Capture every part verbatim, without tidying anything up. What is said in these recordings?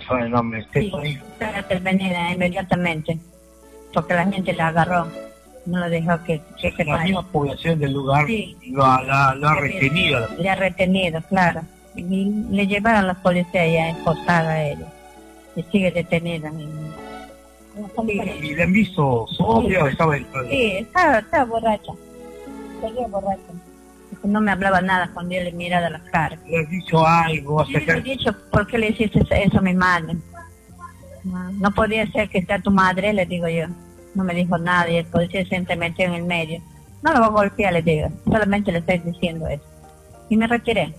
sabe el nombre, Sí, Stephanie. estaba intervenida inmediatamente, porque la gente la agarró, no lo dejó que, que se La vaya. misma población del lugar Sí. lo, ha- la- lo ha retenido. Le ha retenido, claro. Y le llevaron a la policía ya esposada a ella. Y sigue detenida. ¿Y le han visto sobria o estaba en Sí, estaba, estaba borracha. Seguía borracha. Porque no me hablaba nada cuando yo le miraba las caras. ¿Le has dicho algo? Yo le he dicho, ¿por qué le hiciste eso a mi madre? No, no podía ser que sea tu madre, le digo yo. No me dijo nada y el policía se metió en el medio. No lo voy a golpear, le digo. Solamente le estoy diciendo eso. Y me retiré.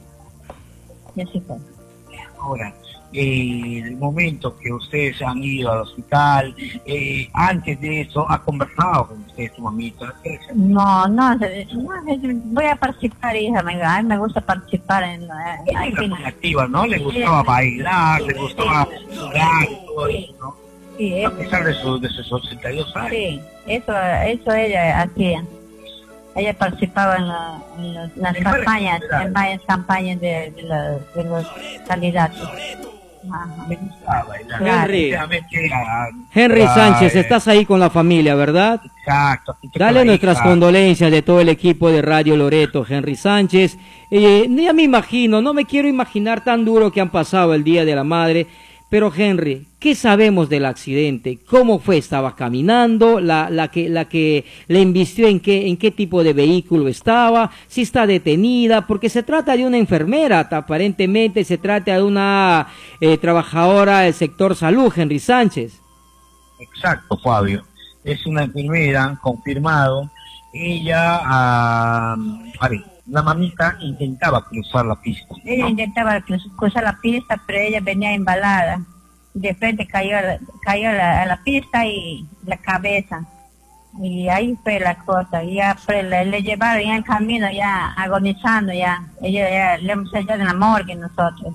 Y así fue. Ahora, eh, el momento que ustedes han ido al hospital, eh, antes de eso, ¿ha conversado con usted, su mamita? No, no, se- no, voy a participar, hija, venga, a mí me gusta participar en... eh, Ella al era final. muy activa, ¿no? Le gustaba bailar, le gustaba jugar, todo eso, ¿no? Sí, A eso, pesar de, su, de sus ochenta y dos años. sí, eso, eso ella hacía. Ella participaba en, la- en los- las En varias campañas, actividades. en varias campañas de, de, los, de los candidatos. Ajá. Le gustaba bailar. Henry. Efectivamente, a- Henry a- Sánchez, eh, estás ahí con la familia, ¿verdad? Exacto. aquí estoy con Dale la nuestras hija. condolencias de todo el equipo de Radio Loreto, Henry Sánchez. Eh, ya me imagino, no me quiero imaginar tan duro que han pasado el Día de la Madre, pero Henry, ¿qué sabemos del accidente? ¿Cómo fue? ¿Estaba caminando? ¿La, la que, la que le embistió en qué, en qué tipo de vehículo estaba? ¿Si está detenida? Porque se trata de una enfermera, aparentemente se trata de una eh, trabajadora del sector salud, Henry Sánchez. Exacto, Fabio. Es una enfermera, confirmado. Ella, ah, a ver, la mamita intentaba cruzar la pista. Ella ¿no? intentaba cruz- cruzar la pista, pero ella venía embalada. De frente cayó, a la- cayó a la, a la pista y la cabeza. Y ahí fue la cosa. Y ya pues, le, le llevaron ya en camino, ya agonizando, ya. Ella ya le hemos echado en la morgue nosotros.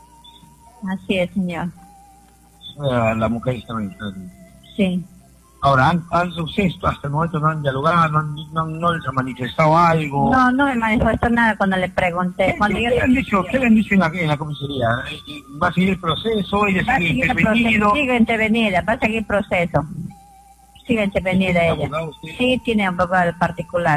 Así es, señor. Ah, la mujer estaba enferma. Sí. Ahora, han, han suceso, hasta el momento no han dialogado, no, han- no, no les han manifestado algo. No, no me manifestó nada cuando le pregunté. ¿Qué, Cuando qué yo le han dicho, ¿Qué le han dicho en la, en la comisaría? ¿Va a seguir el proceso? ¿Ella va a sigue seguir el intervenido? proceso, sigue intervenida, va a seguir proceso. Sigue intervenida ¿Tiene ella. abogado usted? Sí, tiene abogado particular.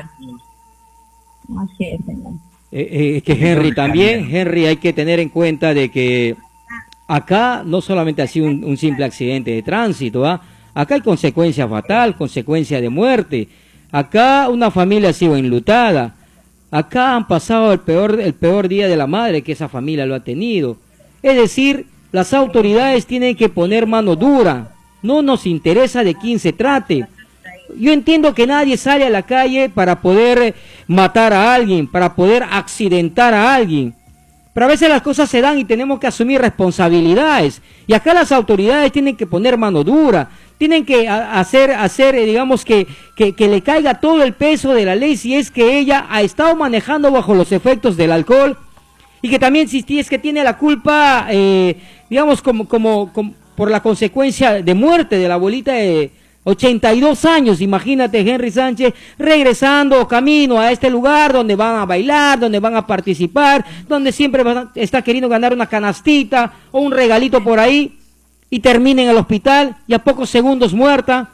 Así es, señor. Eh, eh, que Henry también, Henry, hay que tener en cuenta de que acá no solamente ha sido un, un simple accidente de tránsito, ¿ah? Acá hay consecuencia fatal, consecuencia de muerte. Acá una familia ha sido enlutada. Acá han pasado el peor, el peor día de la madre que esa familia lo ha tenido. Es decir, las autoridades tienen que poner mano dura. No nos interesa de quién se trate. Yo entiendo que nadie sale a la calle para poder matar a alguien, para poder accidentar a alguien. Pero a veces las cosas se dan y tenemos que asumir responsabilidades. Y acá las autoridades tienen que poner mano dura, tienen que a- hacer, hacer eh, digamos, que, que, que le caiga todo el peso de la ley si es que ella ha estado manejando bajo los efectos del alcohol. Y que también si es que tiene la culpa, eh, digamos, como, como, como por la consecuencia de muerte de la abuelita de ochenta y dos años, imagínate Henry Sánchez, regresando camino a este lugar donde van a bailar, donde van a participar, donde siempre van a- está queriendo ganar una canastita o un regalito por ahí, y termina en el hospital y a pocos segundos muerta.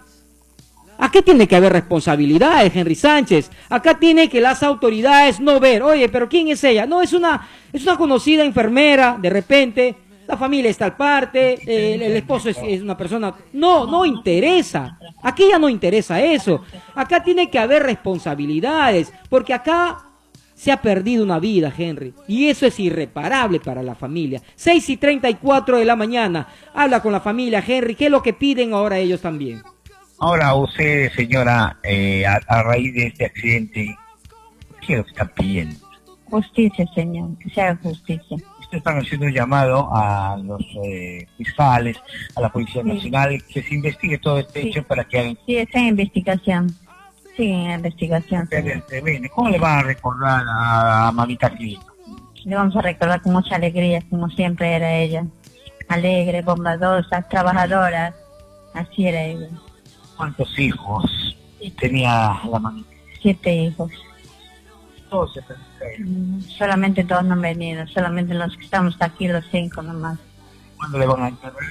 Aquí tiene que haber responsabilidades, Henry Sánchez. Acá tiene que las autoridades no ver, oye, pero ¿quién es ella? No, es una, es una conocida enfermera, de repente, la familia está al parte, eh, el, el esposo es, es una persona... No, no interesa. Aquí ya no interesa eso. Acá tiene que haber responsabilidades, porque acá se ha perdido una vida, Henry, y eso es irreparable para la familia. Seis y treinta y cuatro de la mañana, habla con la familia, Henry, ¿qué es lo que piden ahora ellos también? Ahora usted, señora, eh, a, a raíz de este accidente, ¿qué es lo que está pidiendo? Justicia, señor, que se haga justicia. Ustedes están haciendo un llamado a los eh, fiscales, a la Policía Sí. Nacional, que se investigue todo este Sí. hecho para que hagan... Sí, está en investigación. Sigue en investigación, señor. ¿Cómo le van a recordar a, a Mamita Clínica? Le vamos a recordar con mucha alegría, como siempre era ella. Alegre, bondadosa, trabajadora. Así era ella. ¿Cuántos hijos tenía la Mamita? Siete hijos. Todos se perdieron. Mm, Solamente dos no han venido, solamente los que estamos aquí, los cinco nomás. ¿Cuándo le van a enterrar?